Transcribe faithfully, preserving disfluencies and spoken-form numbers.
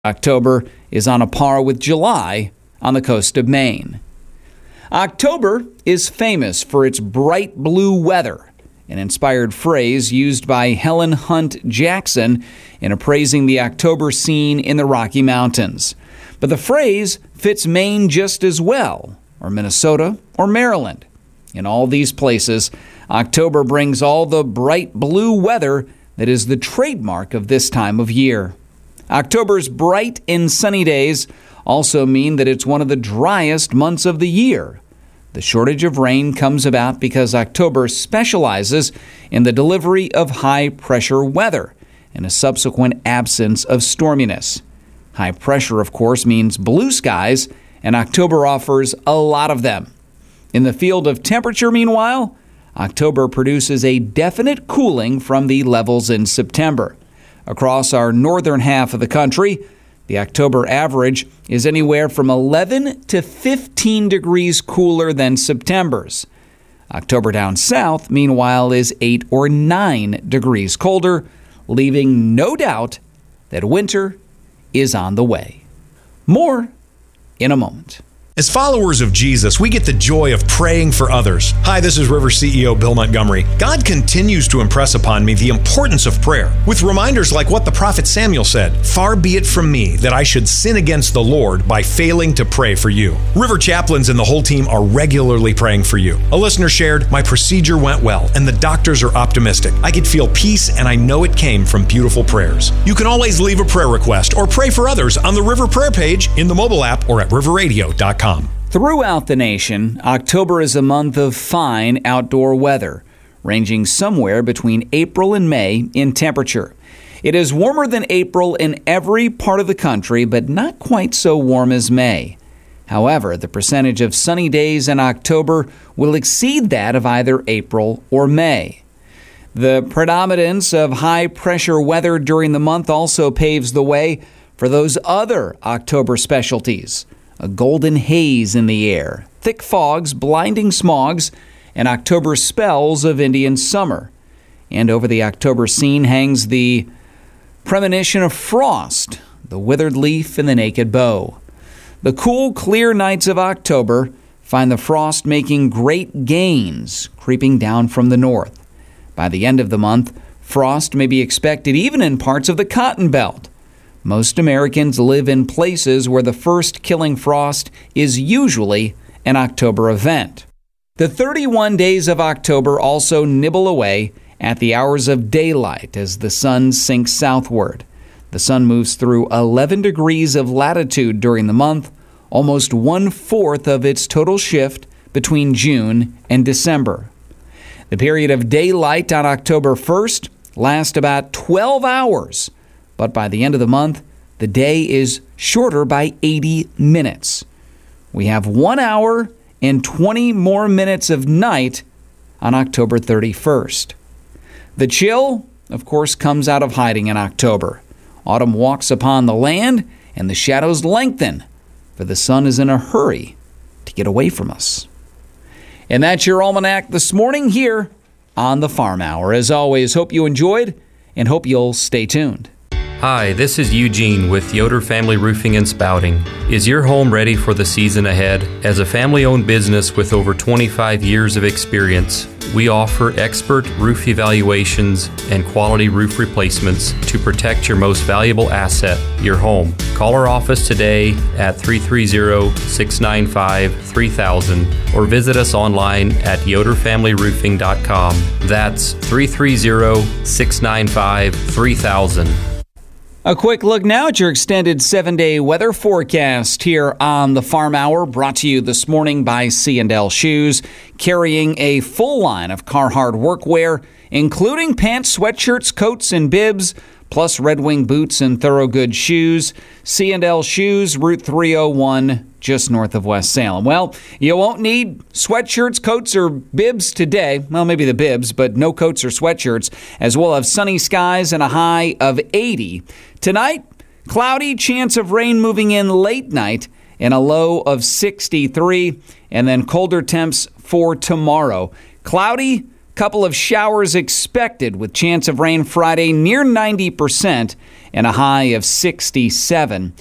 October is on a par with July on the coast of Maine. October is famous for its bright blue weather, an inspired phrase used by Helen Hunt Jackson in appraising the October scene in the Rocky Mountains. But the phrase fits Maine just as well, or Minnesota, or Maryland. In all these places, October brings all the bright blue weather that is the trademark of this time of year. October's bright and sunny days also mean that it's one of the driest months of the year. The shortage of rain comes about because October specializes in the delivery of high-pressure weather and a subsequent absence of storminess. High pressure, of course, means blue skies, and October offers a lot of them. In the field of temperature, meanwhile, October produces a definite cooling from the levels in September. Across our northern half of the country, the October average is anywhere from eleven to fifteen degrees cooler than September's. October down south, meanwhile, is eight or nine degrees colder, leaving no doubt that winter is on the way. More in a moment. As followers of Jesus, we get the joy of praying for others. Hi, this is River C E O Bill Montgomery. God continues to impress upon me the importance of prayer, with reminders like what the prophet Samuel said, "Far be it from me that I should sin against the Lord by failing to pray for you." River chaplains and the whole team are regularly praying for you. A listener shared, "My procedure went well, and the doctors are optimistic. I could feel peace, and I know it came from beautiful prayers." You can always leave a prayer request or pray for others on the River Prayer page, in the mobile app, or at river radio dot com. Throughout the nation, October is a month of fine outdoor weather, ranging somewhere between April and May in temperature. It is warmer than April in every part of the country, but not quite so warm as May. However, the percentage of sunny days in October will exceed that of either April or May. The predominance of high-pressure weather during the month also paves the way for those other October specialties. A golden haze in the air, thick fogs, blinding smogs, and October spells of Indian summer. And over the October scene hangs the premonition of frost, the withered leaf and the naked bough. The cool, clear nights of October find the frost making great gains, creeping down from the north. By the end of the month, frost may be expected even in parts of the Cotton Belt. Most Americans live in places where the first killing frost is usually an October event. The thirty-one days of October also nibble away at the hours of daylight as the sun sinks southward. The sun moves through eleven degrees of latitude during the month, almost one-fourth of its total shift between June and December. The period of daylight on October first lasts about twelve hours. But by the end of the month, the day is shorter by eighty minutes. We have one hour and twenty more minutes of night on October thirty-first. The chill, of course, comes out of hiding in October. Autumn walks upon the land, and the shadows lengthen, for the sun is in a hurry to get away from us. And that's your almanac this morning here on the Farm Hour. As always, hope you enjoyed and hope you'll stay tuned. Hi, this is Eugene with Yoder Family Roofing and Spouting. Is your home ready for the season ahead? As a family-owned business with over twenty-five years of experience, we offer expert roof evaluations and quality roof replacements to protect your most valuable asset, your home. Call our office today at three three zero, six nine five, three thousand or visit us online at yoder family roofing dot com. That's three three zero, six nine five, three thousand. A quick look now at your extended seven-day weather forecast here on the Farm Hour, brought to you this morning by C and L Shoes, carrying a full line of Carhartt workwear, including pants, sweatshirts, coats, and bibs, plus Red Wing boots and Thorogood shoes. C and L Shoes, Route three oh one, just north of West Salem. Well, you won't need sweatshirts, coats, or bibs today. Well, maybe the bibs, but no coats or sweatshirts, as well as sunny skies and a high of eighty. Tonight, cloudy, chance of rain moving in late night, and a low of sixty-three, and then colder temps for tomorrow. Cloudy, couple of showers expected with chance of rain Friday near ninety percent and a high of sixty-seven.